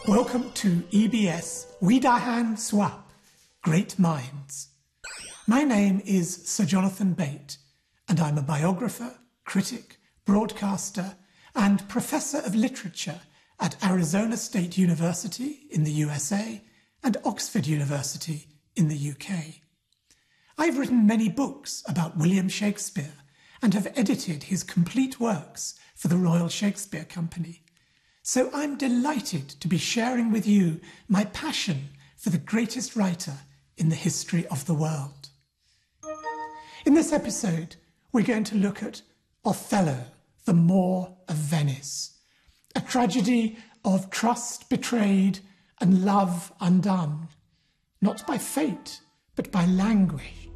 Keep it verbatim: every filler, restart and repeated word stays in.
Welcome to E B S Widahan Swap, Great Minds. My name is Sir Jonathan Bate, and I'm a biographer, critic, broadcaster, and professor of literature at Arizona State University in the U S A and Oxford University in the U K. I've written many books about William Shakespeare and have edited his complete works for the Royal Shakespeare Company. So I'm delighted to be sharing with you my passion for the greatest writer in the history of the world. In this episode, we're going to look at Othello, the Moor of Venice, a tragedy of trust betrayed and love undone, not by fate, but by language,